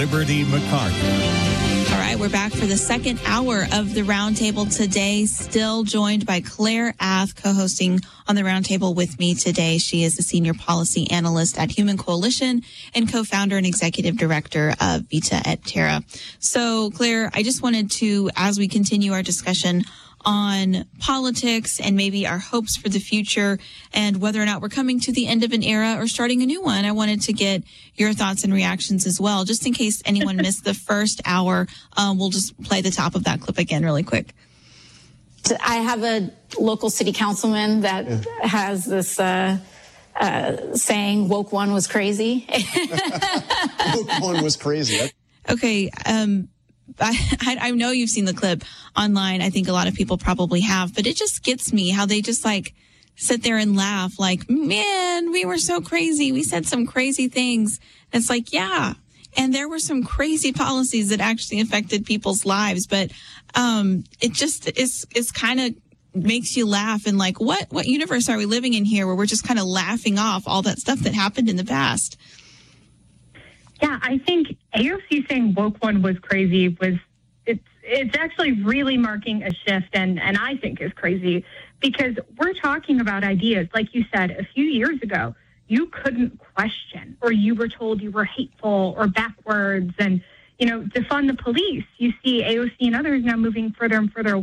Liberty McCarthy. All right, we're back for the second hour of the Roundtable today, still joined by Claire Ath, co-hosting on the Roundtable with me today. She is the Senior Policy Analyst at Human Coalition and co-founder and executive director of Vita et Terra. So, Claire, I just wanted to, as we continue our discussion on politics and maybe our hopes for the future and whether or not we're coming to the end of an era or starting a new one, I wanted to get your thoughts and reactions as well. Just in case anyone missed the first hour, we'll just play the top of that clip again really quick. I have a local city councilman that has this saying, woke one was crazy. Woke one was crazy. Okay, I know you've seen the clip online. I think a lot of people probably have, but it just gets me how they just like sit there and laugh like, man, we were so crazy. We said some crazy things. And it's like, yeah. And there were some crazy policies that actually affected people's lives. But it just is kind of makes you laugh and like, what universe are we living in here where we're just kind of laughing off all that stuff that happened in the past? Yeah, I think AOC saying woke one was crazy it's actually really marking a shift and I think is crazy because we're talking about ideas. Like you said, a few years ago, you couldn't question or you were told you were hateful or backwards and, defund the police. You see AOC and others now moving further and further